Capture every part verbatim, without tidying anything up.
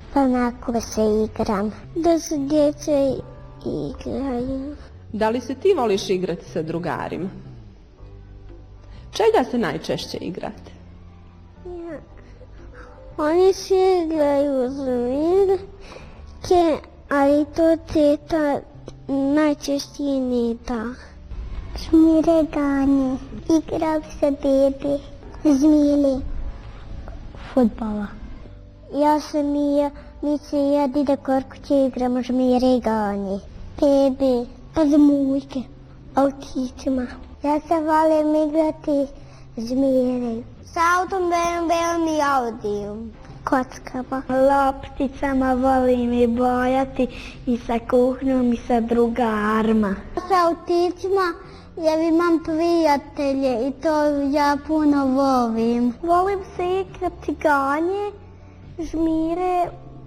Pa onako se igram. Da se djeca igraju. Da li se ti voliš igrati sa drugarima? Čega se najčešće igrate? Ja. Oni se igraju žmirke, ali to teta najčešće ne da. Žmire ganje. Igram se bebe. Zmijeli. Fudbala. Ja sam i ja, mi se jedi da kod kuće igramo žmire ganje. Bebe. Zmujke. Autićima. Ja se volim igrati žmire. S autom, be em be-om i Audijom. Kockama. Lopticama volim i bojati i sa kuhnjom i sa drugarima. S autićima ja imam prijatelje i to ja puno volim. Volim se igrati ganje, žmire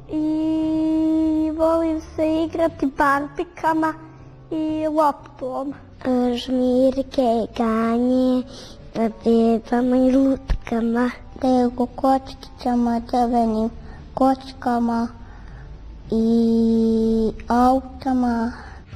i volim se igrati barbikama i loptom. Žmirke, ganje, bebama i lutkama. Lego kočkicama, crvenim kočkama i autama.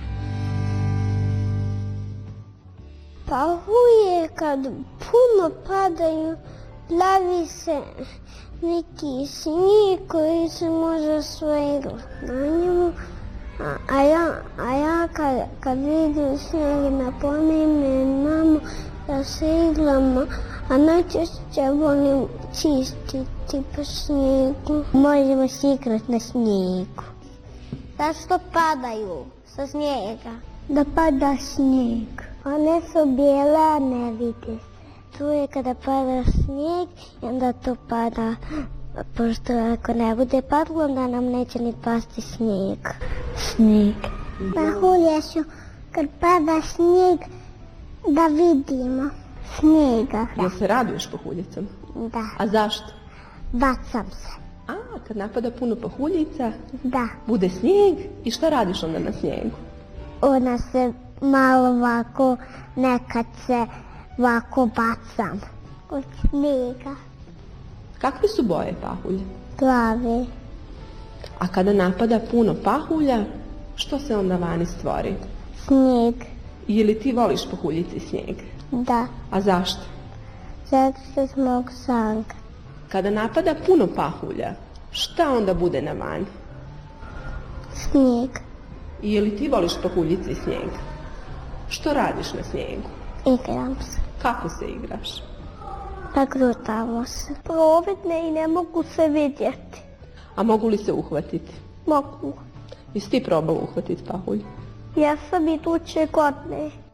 Pahulje kad puno padaju, plavi se neki snijeg koji se može sve igrati na njemu. A, a ja, a ja kad, kad vidim snijeg napominjem mamu da se igramo, a najčešće volim čistiti po snijegu. Možemo se igrati na snijegu. Zašto padaju sa snijega? Da pada snijeg. One su bijele, a ne vidi se. Tu je kada pada snijeg i onda tu pada, pošto ako ne bude padlo, onda nam neće ni pasti snijeg. Snijeg. Pahulje su kad pada snijeg da vidimo snijega. Jel se raduješ pahuljicama? Da. A zašto? Bacam se. A, kad napada puno pahuljica, da. Bude snijeg i šta radiš onda na snijegu? Ona se malo ovako, nekad se ovako bacam od snijega. Kakve su boje pahulja? Plave. A kada napada puno pahulja, što se onda vani stvori? Snijeg. Ili ti voliš pahuljice i snijeg? Da. A zašto? Zato što smo sanka. Kada napada puno pahulja, šta onda bude na vani? Snijeg. I li ti voliš pahuljice i snijeg? Što radiš na snijegu? Igram se. Kako se igraš? Nagrutamo se. Providne i ne mogu se vidjeti. A mogu li se uhvatiti? Mogu. Jesi ti probala uhvatiti pahulj? Ja sam iduće godine.